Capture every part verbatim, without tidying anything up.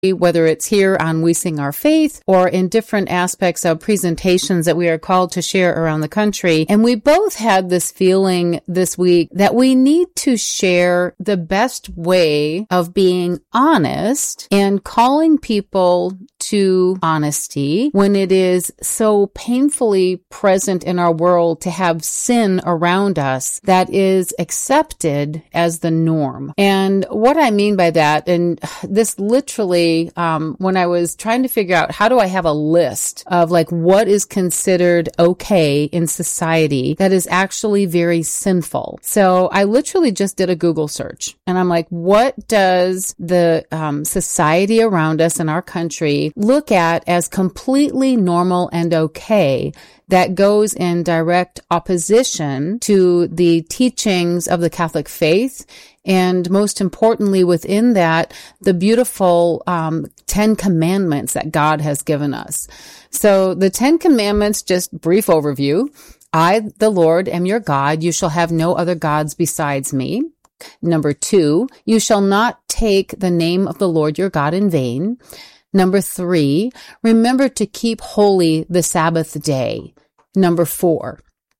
whether it's here on We Sing Our Faith or in different aspects of presentations that we are called to share around the country. And we both had this feeling this week that we need to share the best way of being honest and calling people to honesty when it is so painfully present in our world to have sin around us that is accepted as the norm. And what I mean by that, and this literally, um, when I was trying to figure out how do I have a list of like what is considered okay in society that is actually very sinful. So I literally just did a Google search and I'm like, what does the um, society around us in our country look at as completely normal and okay that goes in direct opposition to the teachings of the Catholic faith, and most importantly within that, the beautiful um, Ten Commandments that God has given us. So the Ten Commandments, just brief overview. I, the Lord, am your God. You shall have no other gods besides me. Number two, you shall not take the name of the Lord your God in vain. Number three, remember to keep holy the Sabbath day. Number four,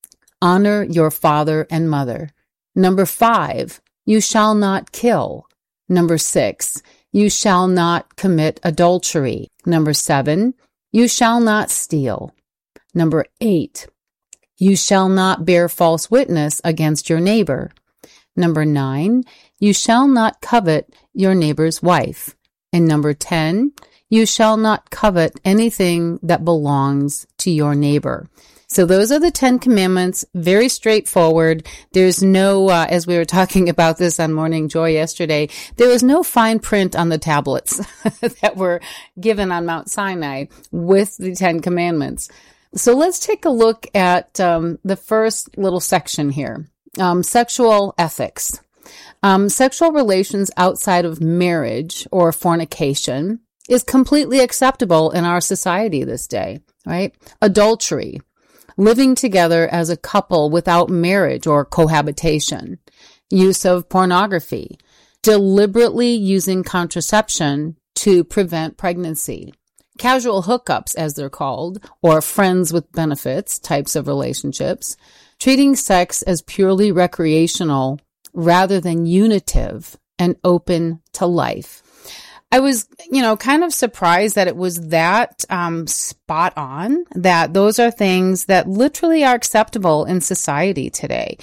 honor your father and mother. Number five, you shall not kill. Number six, you shall not commit adultery. Number seven, you shall not steal. Number eight, you shall not bear false witness against your neighbor. Number nine, you shall not covet your neighbor's wife. And number ten, you shall not covet anything that belongs to your neighbor. So those are the Ten Commandments, very straightforward. There's no, uh, as we were talking about this on Morning Joy yesterday, there was no fine print on the tablets that were given on Mount Sinai with the Ten Commandments. So let's take a look at um, the first little section here, um, sexual ethics. Um, sexual relations outside of marriage or fornication is completely acceptable in our society this day, right? Adultery. Living together as a couple without marriage or cohabitation, use of pornography, deliberately using contraception to prevent pregnancy, casual hookups as they're called, or friends with benefits types of relationships, treating sex as purely recreational rather than unitive and open to life. I was, you know, kind of surprised that it was that um, spot on, that those are things that literally are acceptable in society today.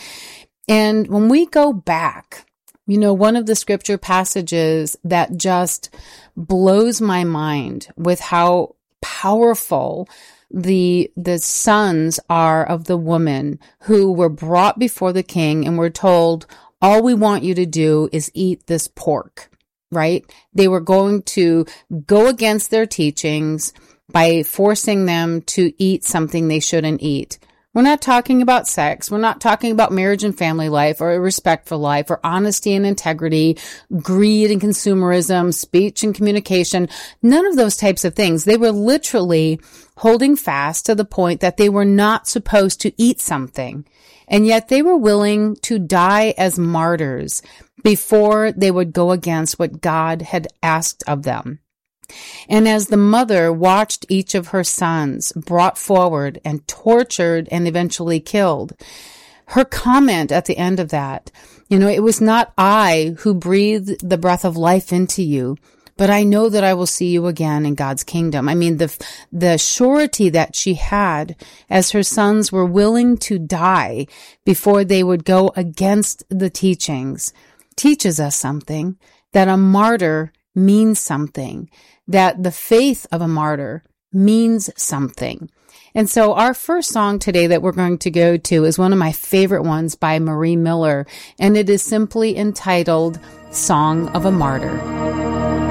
And when we go back, you know, one of the scripture passages that just blows my mind with how powerful the the sons are of the woman who were brought before the king and were told, all we want you to do is eat this pork. Right? They were going to go against their teachings by forcing them to eat something they shouldn't eat. We're not talking about sex. We're not talking about marriage and family life or respect for life or honesty and integrity, greed and consumerism, speech and communication. None of those types of things. They were literally holding fast to the point that they were not supposed to eat something. And yet they were willing to die as martyrs before they would go against what God had asked of them. And as the mother watched each of her sons brought forward and tortured and eventually killed, her comment at the end of that, you know, it was not I who breathed the breath of life into you, but I know that I will see you again in God's kingdom. I mean, the the surety that she had as her sons were willing to die before they would go against the teachings teaches us something, that a martyr means something, that the faith of a martyr means something. And so our first song today that we're going to go to is one of my favorite ones by Marie Miller, and it is simply entitled Song of a Martyr.